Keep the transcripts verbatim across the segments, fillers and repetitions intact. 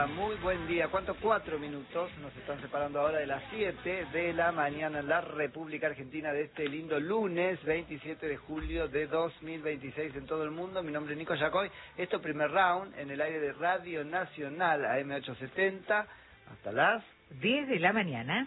día, muy buen día. ¿Cuánto? Cuatro minutos. Nos están separando ahora de las siete de la mañana en la República Argentina de este lindo lunes veintisiete de julio de dos mil veintiséis en todo el mundo. Mi nombre es Nico Yacoy. Esto primer round en el aire de Radio Nacional A M ochocientos setenta hasta las diez de la mañana.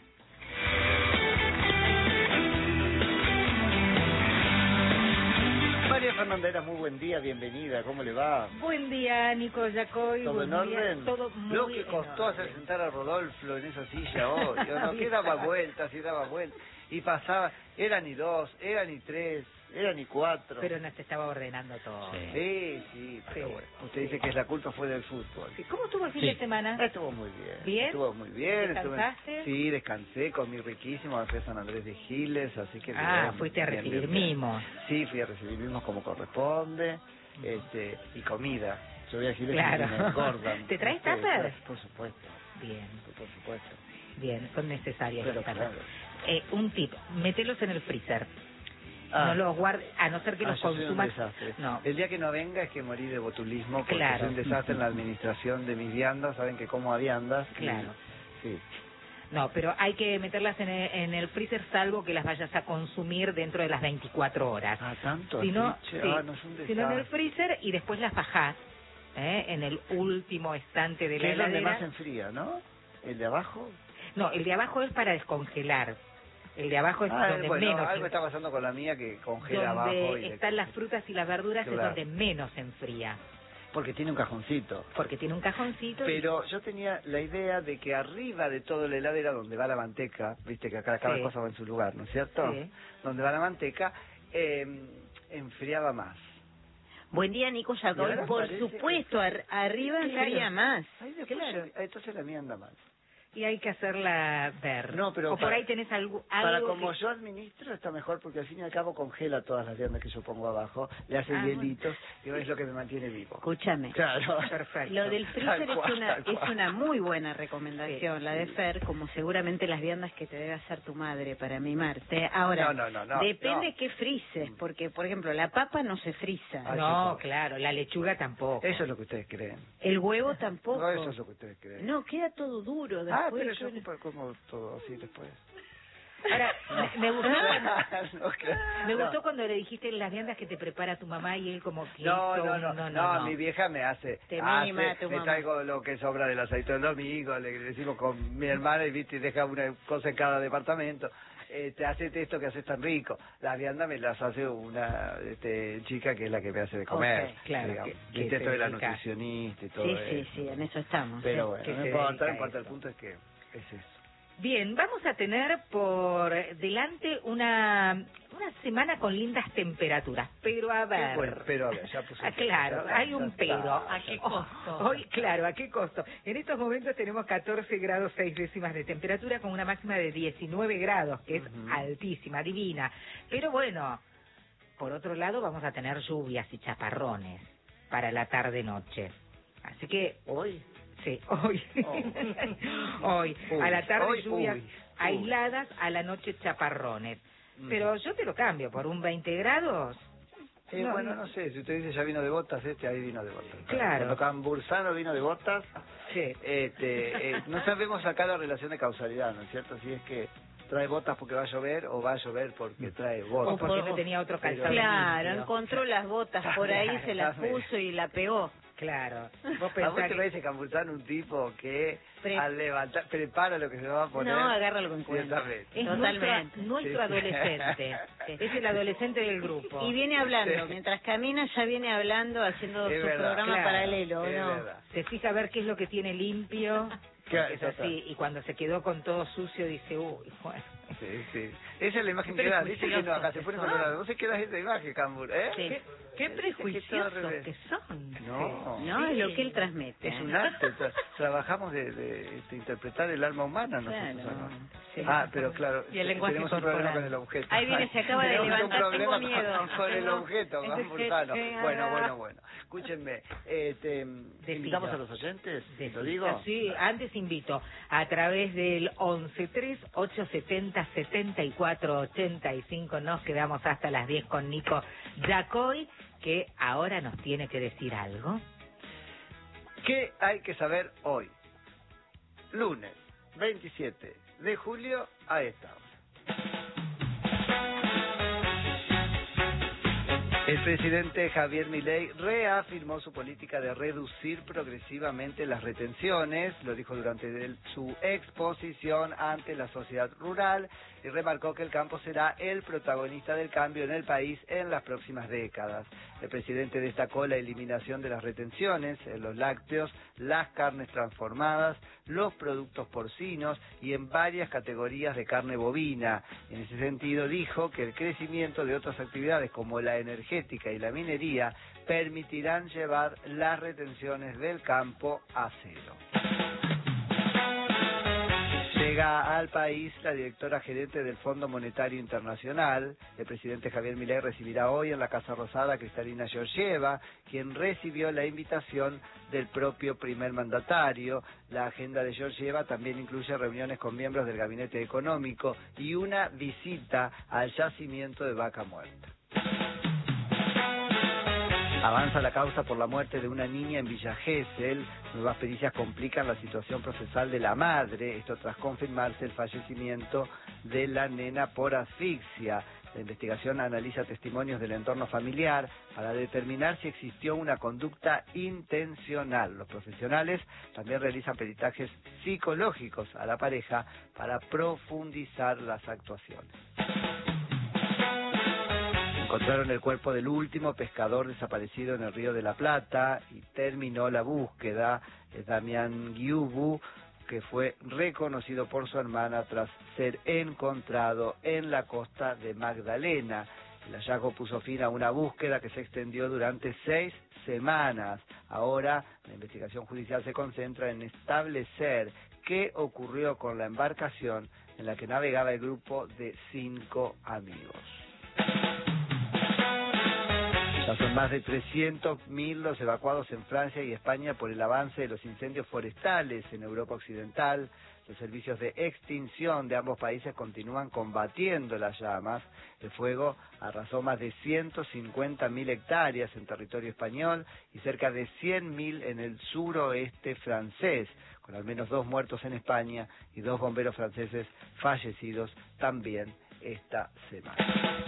María Fernandera, muy buen día, bienvenida, ¿cómo le va? Buen día, Nico Yacoy. ¿Todo buen en día. orden? Todo muy Lo que costó hacer sentar a Rodolfo en esa silla hoy, ¿no? Que daba vueltas y daba vueltas, y pasaba, eran y dos, eran y tres, eran y cuatro. Pero nos estaba ordenando todo. Sí, sí, sí, pero Sí, bueno, usted sí. dice que la culpa fue del fútbol. Sí. ¿Cómo estuvo el fin Sí. de semana? Estuvo muy bien. ¿Bien? Estuvo muy bien. ¿Descansaste? Estuve... Sí, descansé, comí riquísimo, fui a San Andrés de Giles, así que... Ah, bien, fuiste a bien, recibir bien, bien. mimos. Sí, fui a recibir mimos como corresponde, este, y comida. Yo voy a Giles Claro. y me engordan. ¿Te traes Sí, tapas? por supuesto, Bien, por supuesto. bien, son necesarias Pero las tapas. claro. Eh, un tip, mételos en el freezer. Ah. No los guardes, a no ser que Ah, los yo soy un consumas. desastre. No. El día que no venga es que morí de botulismo, porque Claro. soy un desastre en la administración de mis viandas. Saben que como a viandas. y- Claro. Sí. No, pero hay que meterlas en el, en el freezer salvo que las vayas a consumir dentro de las veinticuatro horas. Ah, tanto. Si no, así, che, sí, ah, no, es un si no en el desastre. freezer y después las bajás ¿eh? en el último estante de Que la es donde heladera. más se enfría, ¿no? ¿El de abajo? No, el de abajo es para descongelar. El de abajo es Ah, donde bueno, menos. algo está pasando con la mía que congela donde abajo. Y están le... las frutas y las verduras Claro. es donde menos se enfría. Porque tiene un cajoncito. Porque tiene un cajoncito. y- Pero yo tenía la idea de que arriba de todo la heladera donde va la manteca, viste que acá cada Sí. cosa va en su lugar, ¿no es cierto? Sí. Donde va la manteca, eh, enfriaba más. Buen día, Nico Yacoy. ¿Y ahora Por parece supuesto, ar- arriba Claro. enfría más. Ahí después Claro. yo- entonces la mía anda mal. Y hay que hacerla ver. No, pero o por para- ahí tenés algo, Para algo como que- yo administro está mejor porque al fin y al cabo congela todas las viandas que yo pongo abajo, le hace Ah, hielitos y es lo que me mantiene vivo. Escúchame. Claro. Perfecto. Lo del freezer Tal cual, es una tal cual. es una muy buena recomendación, la de Fer, como seguramente las viandas que te debe hacer tu madre para mimarte. Ahora, No, no, no, no, depende no. qué frises, porque, por ejemplo, la papa no se frisa, Ah, No, sí, claro, la lechuga tampoco. Eso es lo que ustedes creen. el huevo tampoco. No, eso es lo que ustedes creen. No, queda todo duro después. Ah, pero yo yo- ocupo como todo así después. Ahora, me, me gustó, cuando, No, claro. me No. gustó cuando le dijiste las viandas que te prepara tu mamá y él como que No, hizo no, un- no, no, no, no, mi vieja me hace, Te hace, mima tu me mamá. traigo lo que sobra del aceite del domingo, le decimos con mi hermana y viste, y deja una cosa en cada departamento, eh, te hace esto que haces tan rico, las viandas me las hace una este, chica que es la que me hace de comer, Ok, claro, digamos. que- que Viste, se esto de la dedica. nutricionista y todo Sí, sí, eso. sí, en eso estamos. Pero ¿eh? bueno, que no se importa, dedica no a importa, el eso. punto es que es eso. Bien, vamos a tener por delante una una semana con lindas temperaturas, pero a ver. Bueno, pero a ver, ya puse. Ah, claro, ya está, hay un ya pero. está, ¿A ya qué está. costo? Hoy, claro, ¿a qué costo? En estos momentos tenemos catorce grados seis décimas de temperatura con una máxima de diecinueve grados, que es Ujú. altísima, divina. Pero bueno, por otro lado vamos a tener lluvias y chaparrones para la tarde-noche. Así que Hoy. sí, hoy. Oh. Hoy. Uy, A la tarde hoy, lluvias uy, uy. aisladas, a la noche chaparrones. Mm. Pero yo te lo cambio por un veinte grados. Eh, No, bueno, no. no sé, si usted dice ya vino de botas, este ahí vino de botas. Claro. Cuando Cambursano vino de botas, Sí. este, eh, no sabemos acá la relación de causalidad, ¿no es cierto? Si es que trae botas porque va a llover o va a llover porque trae botas. O porque no tenía otro Pero- calzado. Claro, limpio. encontró las botas por ahí, se las puso y la pegó. Claro. Vos ¿A vos pensás te que... parece Cambursano un tipo que Pre- al levantar, prepara lo que se va a poner? No, agárralo con cuenta. Ciertamente. es Totalmente. nuestro, nuestro Sí. adolescente. Es el adolescente del grupo. Y viene hablando, Sí. mientras camina ya viene hablando, haciendo Es su verdad. programa Claro, paralelo, Es ¿no? verdad. Se fija a ver qué es lo que tiene limpio. Claro, Es total. así. Y cuando se quedó con todo sucio dice, uy, bueno. Sí, sí. Esa es la imagen Qué que da. Dice que no, acá se prejuiciosos pone que son. colorado. ¿Vos se quedas esa imagen, Cambur? ¿Eh? Sí. Qué, qué Dice prejuiciosos que todo al revés. que son. No. No, es lo que él transmite. Es un arte. tra- Trabajamos de, de, este, interpretar el alma humana nosotros. Claro. ¿no? Sí. Ah, pero claro, Y el lenguaje tenemos un problema corporal. con el objeto. Ahí viene, se acaba de Tenemos un levantar, problema tengo miedo. Con, con el Tengo- objeto, es Cambursano. que- Bueno, bueno, bueno. Escúchenme, eh, te, Decido. invitamos a los oyentes, ¿te Decido. lo digo? Sí, antes invito a través del once tres ocho setenta setenta y cuatro ochenta y cinco. Nos quedamos hasta las diez con Nico Yacoy, que ahora nos tiene que decir algo. ¿Qué hay que saber hoy? lunes veintisiete de julio a esta hora. El presidente Javier Milei reafirmó su política de reducir progresivamente las retenciones, lo dijo durante el, su exposición ante la sociedad rural y remarcó que el campo será el protagonista del cambio en el país en las próximas décadas. El presidente destacó la eliminación de las retenciones en los lácteos, las carnes transformadas, los productos porcinos y en varias categorías de carne bovina. En ese sentido dijo que el crecimiento de otras actividades como la energética y la minería permitirán llevar las retenciones del campo a cero. Llega al país la directora gerente del Fondo Monetario Internacional. El presidente Javier Milei recibirá hoy en la Casa Rosada a Kristalina Georgieva, quien recibió la invitación del propio primer mandatario. La agenda de Georgieva también incluye reuniones con miembros del gabinete económico y una visita al yacimiento de Vaca Muerta. Avanza la causa por la muerte de una niña en Villa Gesell. Nuevas pericias complican la situación procesal de la madre, esto tras confirmarse el fallecimiento de la nena por asfixia. La investigación analiza testimonios del entorno familiar para determinar si existió una conducta intencional. Los profesionales también realizan peritajes psicológicos a la pareja para profundizar las actuaciones. Encontraron el cuerpo del último pescador desaparecido en el Río de la Plata y terminó la búsqueda. Es Damián Guiubu, que fue reconocido por su hermana tras ser encontrado en la costa de Magdalena. El hallazgo puso fin a una búsqueda que se extendió durante seis semanas. Ahora la investigación judicial se concentra en establecer qué ocurrió con la embarcación en la que navegaba el grupo de cinco amigos. Ya son más de trescientos mil los evacuados en Francia y España por el avance de los incendios forestales en Europa Occidental. Los servicios de extinción de ambos países continúan combatiendo las llamas. El fuego arrasó más de ciento cincuenta mil hectáreas en territorio español y cerca de cien mil en el suroeste francés, con al menos dos muertos en España y dos bomberos franceses fallecidos también esta semana.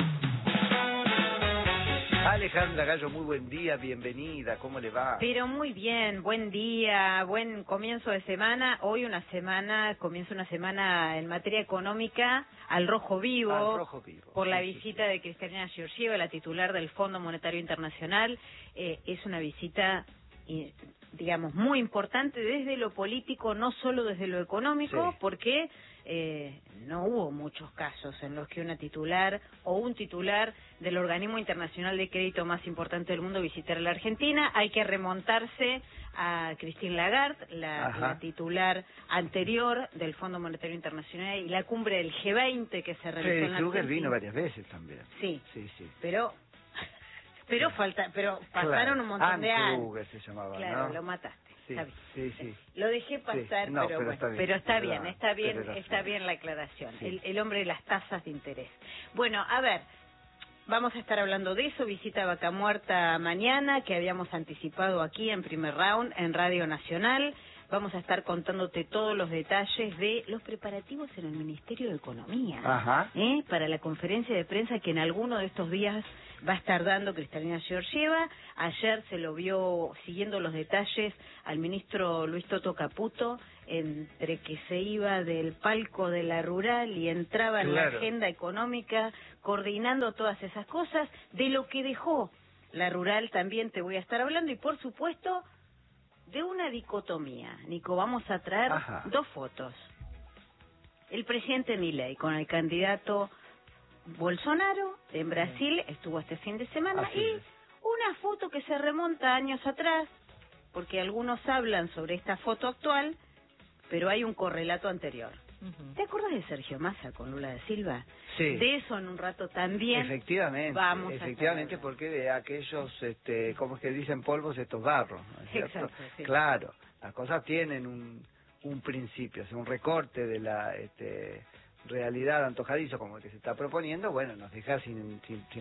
Alejandra Gallo, muy buen día, bienvenida, ¿cómo le va? Pero muy bien, buen día, buen comienzo de semana. Hoy una semana, comienza una semana en materia económica al rojo vivo, al rojo vivo. por la sí, visita sí, sí. de Kristalina Georgieva, la titular del Fondo Monetario Internacional. Eh, es una visita, eh, digamos, muy importante desde lo político, no solo desde lo económico, Sí. porque eh, no hubo muchos casos en los que una titular o un titular del organismo internacional de crédito más importante del mundo visitara la Argentina. Hay que remontarse a Christine Lagarde, la, la titular anterior del Fondo Monetario Internacional, y la cumbre del G veinte que se realizó Freddy en la Krueger Argentina. vino varias veces también. Sí, sí, sí. pero pero falta, pero pasaron claro. un montón Ann de años. Kruger se llamaba, Claro, ¿no? lo mataste. Sí, Está bien. sí, sí. Lo dejé pasar, Sí. No, pero, pero bueno, está bien, pero está pero bien, la- está bien, pero la- está bien la aclaración. Sí. El, el hombre de las tasas de interés. Bueno, a ver, vamos a estar hablando de eso. Visita a Vaca Muerta mañana, que habíamos anticipado aquí en primer round en Radio Nacional. Vamos a estar contándote todos los detalles de los preparativos en el Ministerio de Economía. Ajá. ¿eh? Para la conferencia de prensa que en alguno de estos días va a estar dando Kristalina Georgieva. Ayer se lo vio siguiendo los detalles al ministro Luis Toto Caputo, entre que se iba del palco de la rural y entraba en Claro. la agenda económica, coordinando todas esas cosas. De lo que dejó la rural también te voy a estar hablando, y por supuesto de una dicotomía. Nico, vamos a traer Ajá. dos fotos. El presidente Milei con el candidato Bolsonaro en Brasil, estuvo este fin de semana, Así y es. una foto que se remonta años atrás, porque algunos hablan sobre esta foto actual, pero hay un correlato anterior. Uh-huh. ¿Te acuerdas de Sergio Massa con Lula da Silva? Sí. De eso en un rato también. Efectivamente, vamos a efectivamente, estar porque de aquellos, este, como es que dicen polvos, estos barros, ¿no es cierto? Exacto, sí. Claro, las cosas tienen un, un principio, o sea, un recorte de la este, realidad antojadizo como el que se está proponiendo, bueno, nos deja sin, sin, sin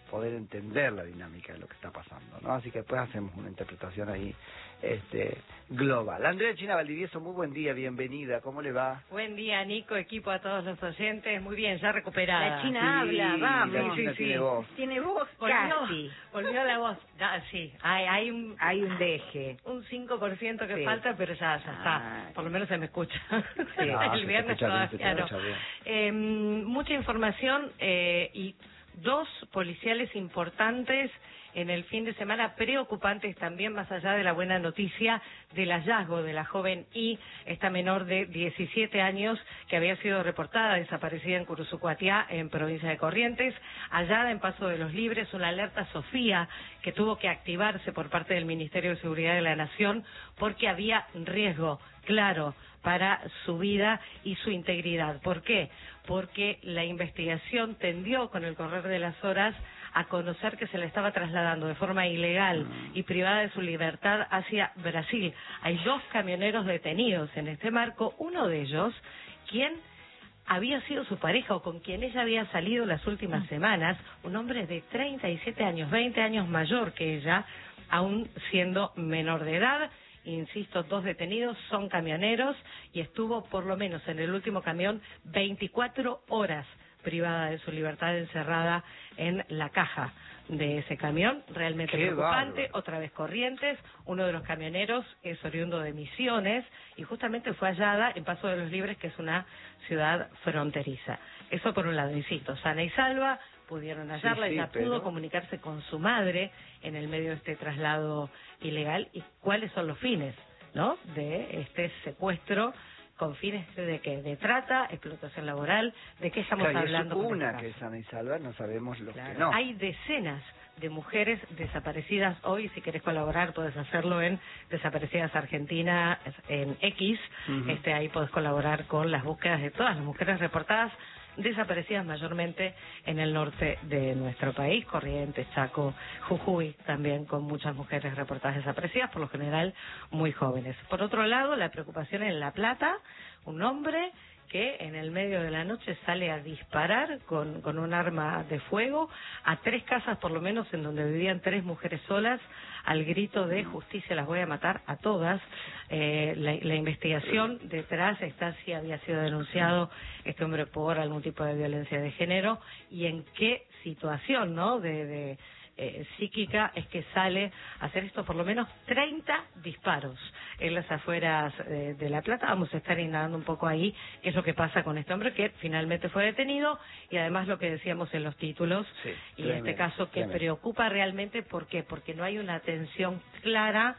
poder entender la dinámica de lo que está pasando, ¿no? Así que después hacemos una interpretación ahí este global. Andrea China Valdivieso, muy buen día, bienvenida, ¿cómo le va? Buen día, Nico, equipo, a todos los oyentes. Muy bien, ya recuperada. La China Sí, habla, vamos. la China Sí, sí, tiene sí. voz. Tiene voz Volvió, Casi. volvió la voz. Ya, sí, hay, hay un Hay un deje. un cinco por ciento que Sí. falta, pero ya, ya Ah. está. Por lo menos se me escucha. Sí. No, se El te viernes escucha bien, se te todavía no. escucha bien. Eh, mucha información eh, y dos policiales importantes en el fin de semana, preocupantes también, más allá de la buena noticia del hallazgo de la joven I, esta menor de diecisiete años que había sido reportada desaparecida en Curuzucuatiá, en provincia de Corrientes, hallada en Paso de los Libres, una alerta Sofía que tuvo que activarse por parte del Ministerio de Seguridad de la Nación porque había riesgo, claro, para su vida y su integridad. ¿Por qué? Porque la investigación tendió con el correr de las horas a conocer que se le estaba trasladando de forma ilegal y privada de su libertad hacia Brasil. Hay dos camioneros detenidos en este marco, uno de ellos, quien había sido su pareja o con quien ella había salido las últimas semanas, un hombre de treinta y siete años, veinte años mayor que ella, aún siendo menor de edad. Insisto, dos detenidos, son camioneros y estuvo por lo menos en el último camión veinticuatro horas privada de su libertad, encerrada en la caja de ese camión. Realmente Qué preocupante. bárbaro. Otra vez Corrientes, uno de los camioneros es oriundo de Misiones y justamente fue hallada en Paso de los Libres, que es una ciudad fronteriza. Eso por un lado, insisto, sana y salva, pudieron hallarla, Sí, sí, ella pero- pudo comunicarse con su madre en el medio de este traslado ilegal. ¿Y cuáles son los fines, no?, de este secuestro? ¿Con fines de qué? De trata, explotación laboral, ¿de qué estamos Claro, y hablando? es con una este que es caso? sana y salva, no sabemos lo Claro. que no. Hay decenas de mujeres desaparecidas hoy. Si querés colaborar, puedes hacerlo en Desaparecidas Argentina, en X. Ujú. este Ahí podés colaborar con las búsquedas de todas las mujeres reportadas desaparecidas mayormente en el norte de nuestro país, Corrientes, Chaco, Jujuy, también con muchas mujeres reportadas desaparecidas, por lo general muy jóvenes. Por otro lado, la preocupación en La Plata, un hombre que en el medio de la noche sale a disparar con, con un arma de fuego a tres casas por lo menos en donde vivían tres mujeres solas, al grito de justicia, las voy a matar a todas. Eh, la, la investigación detrás está si había sido denunciado este hombre por algún tipo de violencia de género y en qué situación, ¿no?, de, de eh, psíquica es que sale a hacer esto, por lo menos treinta disparos en las afueras eh, de La Plata. Vamos a estar indagando un poco ahí qué es lo que pasa con este hombre que finalmente fue detenido y además lo que decíamos en los títulos Sí, y tremendo, este caso que tremendo. preocupa realmente. ¿Por qué? Porque no hay una atención clara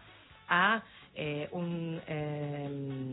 a eh, un eh,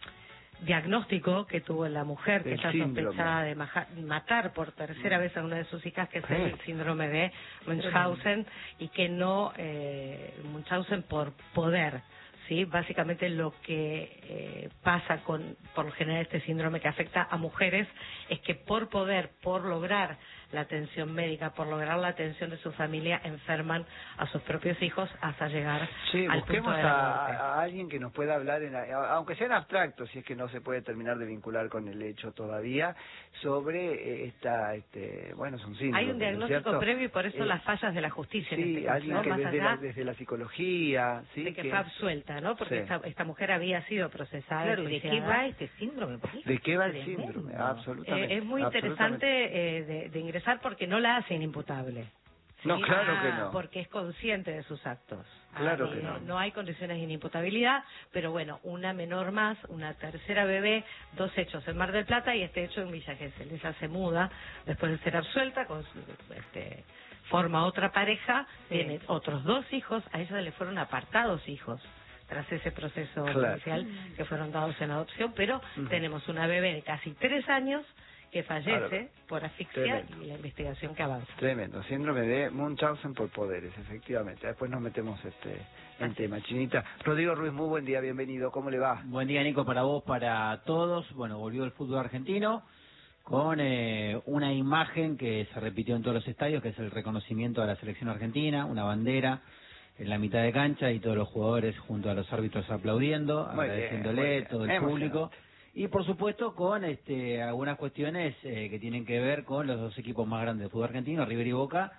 diagnóstico que tuvo la mujer que El está síndrome. sospechada de maja- matar por tercera vez a una de sus hijas, que es el Sí. síndrome de Munchausen, y que no eh, Munchausen por poder. Sí, básicamente lo que eh, pasa con, por lo general, este síndrome que afecta a mujeres es que por poder, por lograr la atención médica, por lograr la atención de su familia, enferman a sus propios hijos hasta llegar Sí, al punto busquemos de la muerte. a, a alguien que nos pueda hablar, en, a- aunque sea en abstracto, si es que no se puede terminar de vincular con el hecho todavía, sobre eh, esta, este, bueno, es un síndrome, Hay un ¿no es diagnóstico cierto? previo y por eso Eh, las fallas de la justicia en Sí, este caso, alguien ¿no? que Más desde allá la, desde la psicología, sí, de que, que- fue absuelta, ¿no? Porque Sí. esta, esta mujer había sido procesada. Claro, ¿y de qué enjuiciada. va este síndrome? Porque es ¿de qué va el tremendo. síndrome? Absolutamente. Eh, es muy absolutamente. interesante eh, de, de ingresar porque no la hacen imputable. No, claro Ah, que no. Porque es consciente de sus actos. Claro Ah, que eh, no. No hay condiciones de inimputabilidad, pero bueno, una menor más, una tercera bebé, dos hechos en Mar del Plata y este hecho en Villa Gesell. Ella se muda después de ser absuelta, con su, este, forma otra pareja, Sí. tiene otros dos hijos, a ella le fueron apartados hijos tras ese proceso Claro. judicial que fueron dados en adopción, pero Ujú. tenemos una bebé de casi tres años que fallece Claro. por asfixia Tremendo. y la investigación que avanza. Tremendo, síndrome de Munchausen por poderes, efectivamente. Después nos metemos este en tema. Chinita. Rodrigo Ruiz, muy buen día, bienvenido. ¿Cómo le va? Buen día, Nico, para vos, para todos. Bueno, volvió el fútbol argentino con eh, una imagen que se repitió en todos los estadios, que es el reconocimiento a la selección argentina, una bandera en la mitad de cancha y todos los jugadores junto a los árbitros aplaudiendo, Muy bien, agradeciéndole, muy bien. todo el Emocionante. público. Y por supuesto con este algunas cuestiones eh, que tienen que ver con los dos equipos más grandes del fútbol argentino, River y Boca,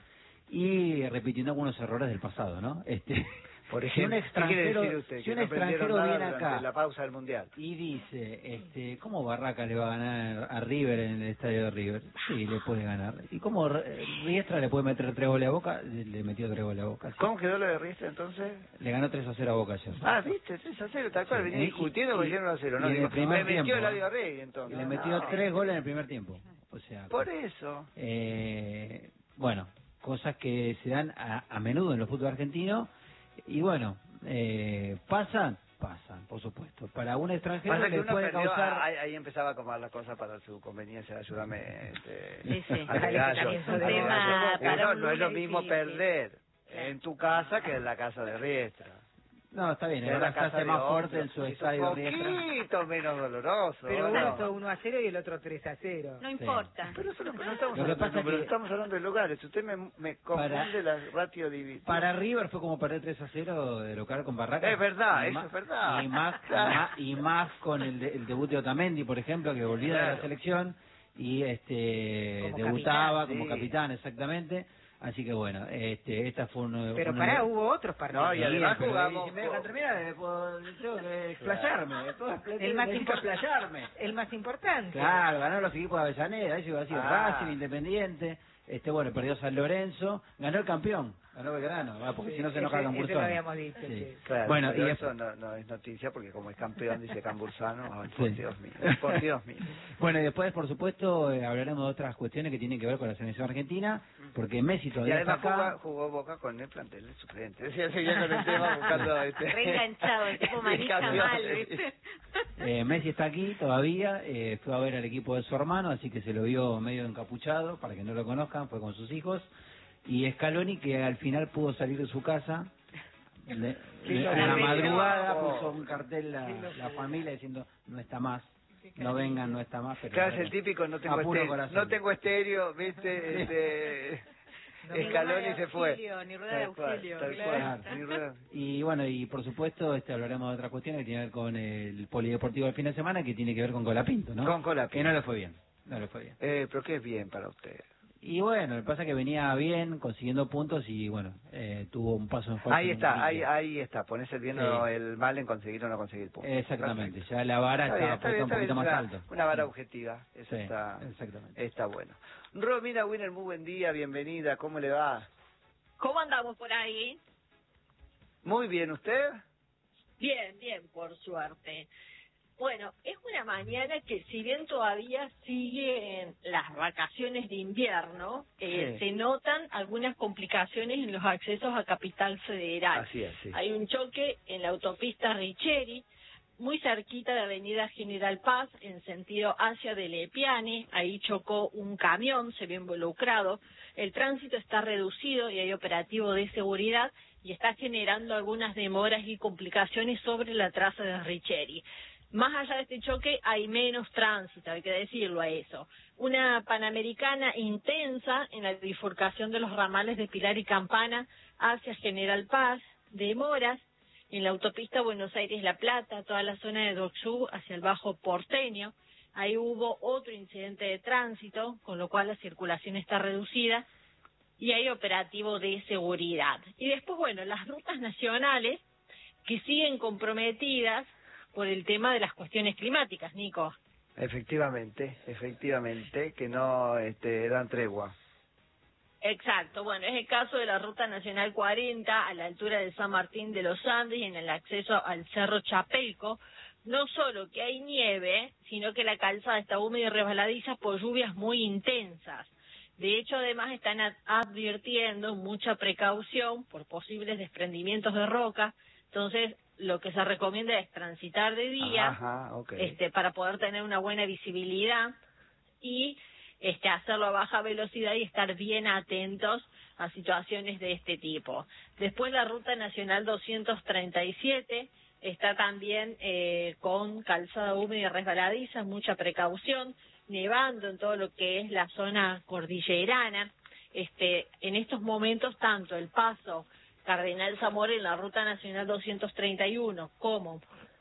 y repitiendo algunos errores del pasado, ¿no? Este, Por si un ejemplo, extranjero, ¿qué quiere decir usted? si Que un no aprendieron extranjero nada viene durante acá la pausa del Mundial. y dice, este, ¿cómo Barraca le va a ganar a River en el estadio de River? Sí, le puede ganar. ¿Y cómo Riestra le puede meter tres goles a Boca? Le metió tres goles a Boca. Sí. ¿Cómo quedó lo de Riestra entonces? Le ganó tres a cero a Boca ayer. Ah, viste, tres a cero, tal cual, Sí. venía Y- discutiendo y- porque hicieron uno a cero, y ¿no? en el Digo, primer me metió tiempo, el ¿eh? Eladio Rey entonces. Y le metió No. tres goles en el primer tiempo. O sea, Por eso. eh, bueno, cosas que se dan a, a menudo en los fútbol argentinos y bueno, eh, pasan, pasan, por supuesto. Para un extranjero Pasa que le uno puede perdió, causar... ahí, ahí empezaba a acomodar las cosas para su conveniencia, ayúdame, este, Sí, sí. al gallo, También son al temas gallo. para no, un no es lo lunes mismo difícil. perder en tu casa que en la casa de Riestra. No, está bien, Que en ahora la se casa hace de más otro. fuerte en su Es estadio un Riestra. poquito menos doloroso. Pero ¿no? uno hizo uno a cero y el otro tres a cero. No importa. Pero eso no, no estamos Lo que hablando de pasa números, que- estamos hablando de lugares. Usted me, me confunde Para- la ratio dividida. Para River fue como perder tres a cero de local con Barraca. Es verdad, Y eso más- es verdad. Y más, y más, y más con el, de- el debut de Otamendi, por ejemplo, que volvía de Claro. la selección y este Como debutaba capitán, como sí. capitán, exactamente. Así que bueno, este esta fue un... Pero un- pará, hubo otros partidos. No, y además pero jugamos- si me dejan terminar, eh, puedo- tengo que explayarme. puedo explayar- El más necesito importante. explayarme. El más importante. Claro, ganaron los equipos de Avellaneda, eso iba a decir Ah. Racing, Independiente, este bueno, perdió San Lorenzo, ganó el campeón, ganó Belgrano, ah, porque Sí, si no se ese- enoja ese Cambursano. lo habíamos dicho, Sí. sí. Claro, Bueno, pero y eso después- no, no es noticia porque como es campeón, dice Cambursano, ay, por Sí. Dios mío, por Dios mío. Bueno, y después, por supuesto, eh, hablaremos de otras cuestiones que tienen que ver con la selección argentina, porque Messi Y todavía está además acá. jugó, jugó Boca con el plantel suplente. Decía, seguía con el tema buscando este... Reenganchado, el tipo manija campeón. mal, ¿viste? Eh, Messi está aquí todavía, eh, fue a ver al equipo de su hermano, así que se lo vio medio encapuchado, para que no lo conozcan, fue con sus hijos. Y Scaloni, que al final pudo salir de su casa, le- Sí, en lo la vi. madrugada Oh. puso un cartel la, la familia diciendo, no está más, no vengan, no está más. Pero Claro, es bueno, el típico, no tengo a puro estéreo, corazón. no tengo estéreo, viste, este... No, Scaloni ni se rueda de fue. auxilio, ni rueda de Tal cual, auxilio, tal claro. cual, ni rueda. Y bueno, y por supuesto este hablaremos de otra cuestión que tiene que ver con el polideportivo del fin de semana, que tiene que ver con Colapinto, ¿no? Con Colapinto. Que no le fue bien, no le fue bien. Eh, pero qué es bien para usted. Y bueno, lo que pasa es que venía bien, consiguiendo puntos y bueno, eh, tuvo un paso en falso. Ahí en un está, ahí, brillo. ahí está, pones el bien o Sí. el mal en conseguir o no conseguir puntos. Exactamente, Perfecto. ya la vara Está está, bien, está puesta bien, un está bien, poquito más una, alto. una vara objetiva, eso Sí, está, exactamente. está bueno. Romina Winner, muy buen día, bienvenida, ¿cómo le va? ¿Cómo andamos por ahí? Muy bien, ¿usted? Bien, bien, por suerte. Bueno, es una mañana que si bien todavía siguen las vacaciones de invierno, eh, Sí. se notan algunas complicaciones en los accesos a Capital Federal. Así es, sí. Hay un choque en la autopista Richeri, muy cerquita de Avenida General Paz, en sentido hacia de Lepiane. Ahí chocó un camión, se vio involucrado. El tránsito está reducido y hay operativo de seguridad y está generando algunas demoras y complicaciones sobre la traza de Richeri. Más allá de este choque hay menos tránsito, hay que decirlo a eso. Una Panamericana intensa en la bifurcación de los ramales de Pilar y Campana hacia General Paz, demoras en la autopista Buenos Aires-La Plata, toda la zona de Docsú hacia el Bajo Porteño. Ahí hubo otro incidente de tránsito, con lo cual la circulación está reducida y hay operativo de seguridad. Y después, bueno, las rutas nacionales que siguen comprometidas por el tema de las cuestiones climáticas, Nico. Efectivamente, efectivamente, que no este, dan tregua. Exacto, bueno, es el caso de la Ruta Nacional cuarenta a la altura de San Martín de los Andes y en el acceso al Cerro Chapelco. No solo que hay nieve, sino que la calzada está húmeda y resbaladiza por lluvias muy intensas. De hecho, además están ad- advirtiendo mucha precaución por posibles desprendimientos de roca. Entonces, lo que se recomienda es transitar de día, Ajá, ok. este, para poder tener una buena visibilidad y este, hacerlo a baja velocidad y estar bien atentos a situaciones de este tipo. Después la Ruta Nacional doscientos treinta y siete está también eh, con calzada húmeda y resbaladiza, mucha precaución, nevando en todo lo que es la zona cordillerana. Este, en estos momentos, tanto el paso Cardenal Zamora en la Ruta Nacional doscientos treinta y uno como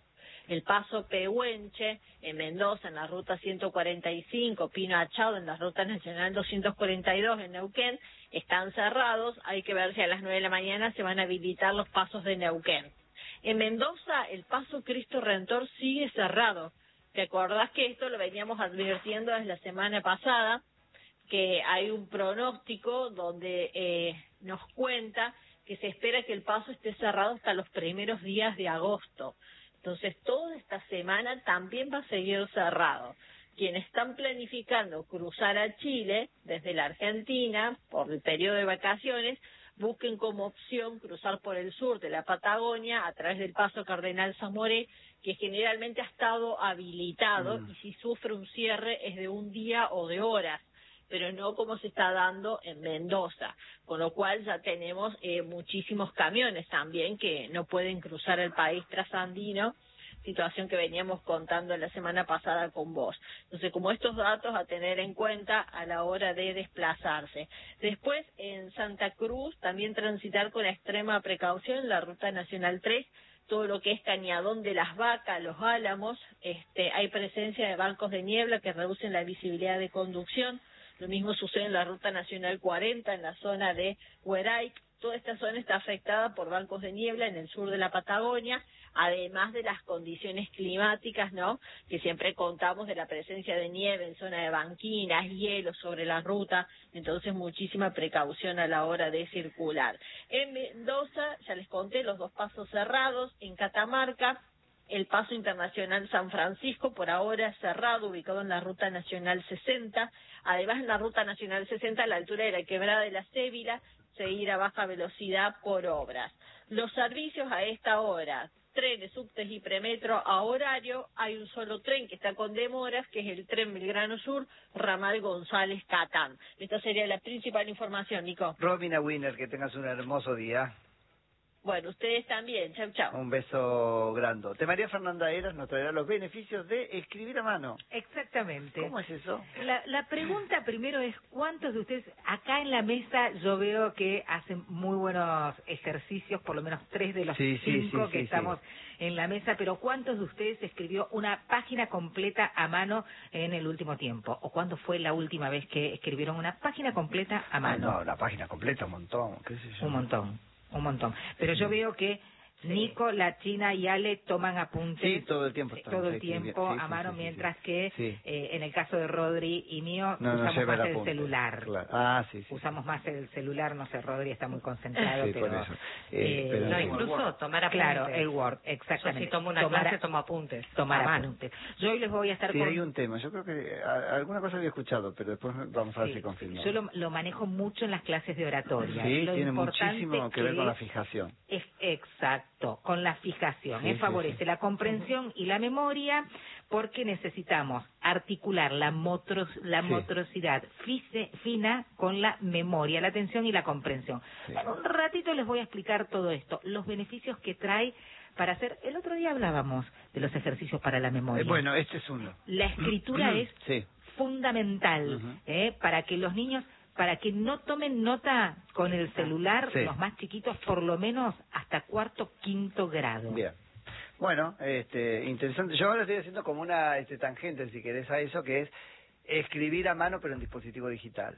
el paso Pehuenche en Mendoza, en la ruta ciento cuarenta y cinco, Pino Achado en la ruta nacional doscientos cuarenta y dos en Neuquén, están cerrados. Hay que ver si a las nueve de la mañana se van a habilitar los pasos de Neuquén. En Mendoza, el paso Cristo Redentor sigue cerrado. ¿Te acordás que esto lo veníamos advirtiendo desde la semana pasada? Que hay un pronóstico donde eh, nos cuenta que se espera que el paso esté cerrado hasta los primeros días de agosto. Entonces, toda esta semana también va a seguir cerrado. Quienes están planificando cruzar a Chile desde la Argentina por el periodo de vacaciones, busquen como opción cruzar por el sur de la Patagonia a través del paso Cardenal Zamoré, que generalmente ha estado habilitado mm. y si sufre un cierre es de un día o de horas, pero no como se está dando en Mendoza, con lo cual ya tenemos eh, muchísimos camiones también que no pueden cruzar el país trasandino, situación que veníamos contando la semana pasada con vos. Entonces, como estos datos a tener en cuenta a la hora de desplazarse. Después, en Santa Cruz, también transitar con extrema precaución la Ruta Nacional tres, todo lo que es Cañadón de las Vacas, Los Álamos, este, hay presencia de bancos de niebla que reducen la visibilidad de conducción. Lo mismo sucede en la Ruta Nacional cuarenta, en la zona de Hueray. Toda esta zona está afectada por bancos de niebla en el sur de la Patagonia, además de las condiciones climáticas, ¿no? Que siempre contamos de la presencia de nieve en zona de banquinas, hielo sobre la ruta, entonces muchísima precaución a la hora de circular. En Mendoza, ya les conté, los dos pasos cerrados. En Catamarca, el paso internacional San Francisco, por ahora cerrado, ubicado en la Ruta Nacional sesenta. Además, en la Ruta Nacional sesenta, a la altura de la Quebrada de la Cébila, seguir a baja velocidad por obras. Los servicios a esta hora, trenes, subtes y premetro a horario. Hay un solo tren que está con demoras, que es el tren Belgrano Sur, ramal González Catán. Esta sería la principal información, Nico. Romina Winner, que tengas un hermoso día. Bueno, ustedes también. Chau, chau. Un beso grandote. María Fernanda Eras nos traerá los beneficios de escribir a mano. Exactamente. ¿Cómo es eso? La, la pregunta primero es, ¿cuántos de ustedes, acá en la mesa yo veo que hacen muy buenos ejercicios, por lo menos tres de los sí, sí, cinco sí, que sí, estamos sí. en la mesa, pero ¿cuántos de ustedes escribió una página completa a mano en el último tiempo? ¿O cuándo fue la última vez que escribieron una página completa a mano? Ah, no, la página completa, un montón, qué sé yo. Un montón. Un montón. Pero yo veo que Nico, la China y Ale toman apuntes. Sí, todo el tiempo. Todo el tiempo sí, a mano, sí, sí, mientras sí, que sí. Eh, en el caso de Rodri y mío no, usamos no más el apunte, celular. Claro. Ah, sí, sí. Usamos más el celular, no sé, Rodri está muy concentrado, sí, pero... por eso. Eh, pero no, incluso tomar apuntes. Claro, el Word, exactamente. Yo si tomo una tomar, clase, tomo apuntes. Tomar apuntes. Yo hoy les voy a estar sí, con... hay un tema, yo creo que a, alguna cosa había escuchado, pero después vamos a ver sí, si confirmamos. Yo lo, lo manejo mucho en las clases de oratoria. Sí, lo tiene muchísimo que, que ver con la fijación. Es exacto, con la fijación. Sí, ¿eh? Favorece sí, sí. la comprensión y la memoria porque necesitamos articular la, motros, la sí. motricidad fise, fina con la memoria, la atención y la comprensión. Sí. En un ratito les voy a explicar todo esto, los beneficios que trae para hacer... El otro día hablábamos de los ejercicios para la memoria. Eh, bueno, este es uno. La escritura es sí. fundamental uh-huh. ¿eh? para que los niños... para que no tomen nota con el celular, sí. los más chiquitos, por lo menos hasta cuarto, quinto grado. Bien. Bueno, este, interesante. Yo ahora estoy haciendo como una este, tangente, si querés, a eso, que es escribir a mano, pero en dispositivo digital.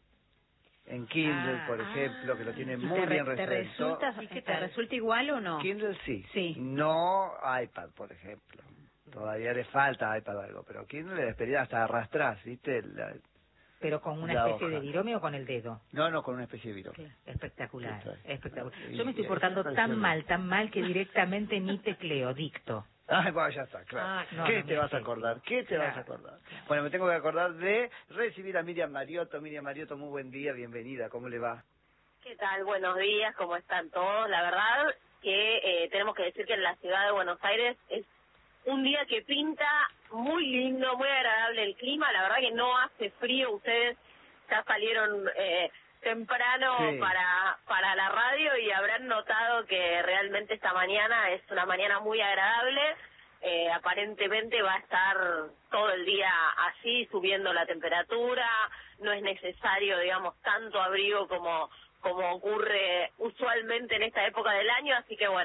En Kindle, ah, por ejemplo, que lo tiene muy te bien re, resuelto. ¿Te resulta, sí, que te resulta igual o no? Kindle sí. Sí. No iPad, por ejemplo. Todavía le falta iPad algo, pero Kindle le despedirá hasta arrastrar, ¿viste? La, ¿Pero con una especie hoja. de virome o con el dedo? No, no, con una especie de virome. Espectacular, espectacular. Y, Yo me estoy portando tan mal, tan mal, que directamente ni tecleo, dicto. Ah, bueno, ya está, claro. Ah, no, ¿Qué no, te vas sé. a acordar? ¿Qué te claro. vas a acordar? Bueno, me tengo que acordar de recibir a Miriam Mariotto. Miriam Mariotto, muy buen día, bienvenida, ¿cómo le va? ¿Qué tal? Buenos días, ¿cómo están todos? La verdad que eh, tenemos que decir que en la ciudad de Buenos Aires es un día que pinta muy lindo, muy agradable el clima. La verdad que no hace frío, ustedes ya salieron eh, temprano sí. para para la radio y habrán notado que realmente esta mañana es una mañana muy agradable. Eh, aparentemente va a estar todo el día así, subiendo la temperatura. No es necesario, digamos, tanto abrigo como como ocurre usualmente en esta época del año, así que bueno,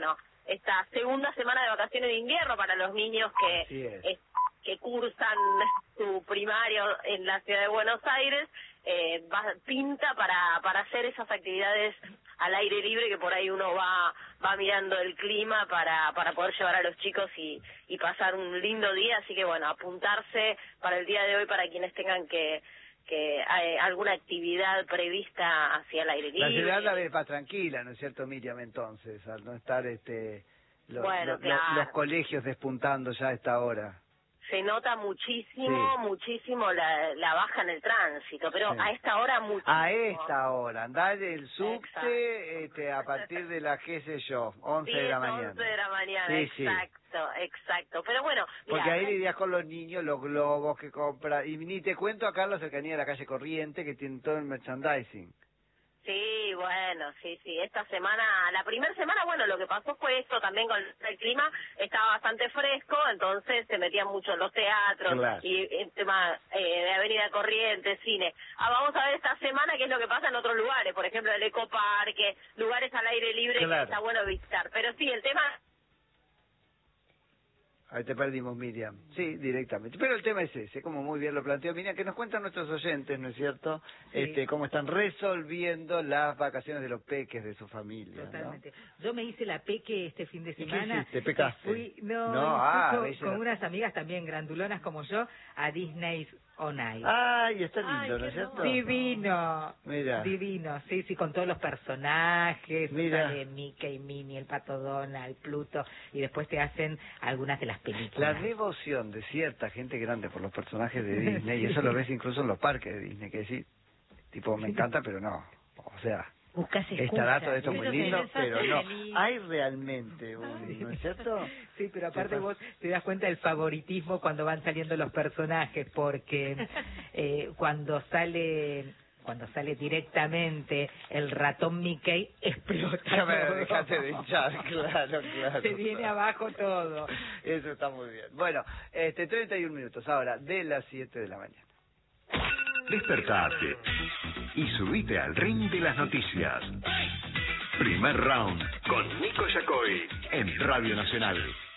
esta segunda semana de vacaciones de invierno para los niños que es. Es, que cursan su primario en la ciudad de Buenos Aires. Eh, va, pinta para para hacer esas actividades al aire libre, que por ahí uno va va mirando el clima para para poder llevar a los chicos y y pasar un lindo día. Así que bueno, apuntarse para el día de hoy para quienes tengan que que hay alguna actividad prevista hacia el aire libre. La ciudad la ves más tranquila, ¿no es cierto, Miriam? Entonces, al no estar este los, Bueno, los, claro. los colegios despuntando ya a esta hora. Se nota muchísimo, Sí. muchísimo la, la baja en el tránsito, pero Sí. a esta hora muchísimo. A esta hora, andar el subte este, a partir de las, qué sé yo, once de la mañana. once de la mañana, Sí, sí. exacto, exacto. Pero bueno, mira, Porque ahí lidias con los niños, los globos que compra. Y ni te cuento acá la cercanía de la calle Corriente, que tiene todo el merchandising. sí, bueno, sí, sí. Esta semana, la primera semana, bueno, lo que pasó fue esto también con el clima, estaba bastante fresco, entonces se metían mucho en los teatros Claro. y el tema eh, de Avenida Corrientes, cine. Ah, vamos a ver esta semana qué es lo que pasa en otros lugares, por ejemplo el Ecoparque, lugares al aire libre Claro. que está bueno visitar. Pero sí, el tema... Ahí te perdimos, Miriam. Sí, directamente. Pero el tema es ese, como muy bien lo planteó Miriam, que nos cuentan nuestros oyentes, ¿no es cierto? Sí. Este, cómo están resolviendo las vacaciones de los peques de su familia, ¿no? Totalmente. Yo me hice la peque este fin de qué semana. hiciste? ¿Pecaste? Fui, no, No, fui ah, con, bella. con unas amigas también grandulonas como yo a Disney's On Ice. Ay, está lindo, Ay, ¿no qué es cierto? Divino. Mira. Divino, sí, sí, con todos los personajes. Mira. Sale Mickey, Minnie, el Pato Donald, Pluto, y después te hacen algunas de las La películas. devoción de cierta gente grande por los personajes de Disney, y eso lo ves incluso en los parques de Disney, que decís, tipo, me encanta, pero no. O sea, Buscas está excusas. dato de esto muy Eso lindo, se les hace pero no. feliz. Hay realmente un, ¿no es cierto? Sí, pero aparte Sí, vos te das cuenta del favoritismo cuando van saliendo los personajes, porque eh, cuando sale cuando sale directamente el ratón Mickey, explota Ya me todo. dejaste de hinchar, claro, claro. Se viene abajo todo. Eso está muy bien. Bueno, este treinta y un minutos ahora, de las siete de la mañana. Despertate y subite al ring de las noticias. Primer round con Nico Yacoy en Radio Nacional.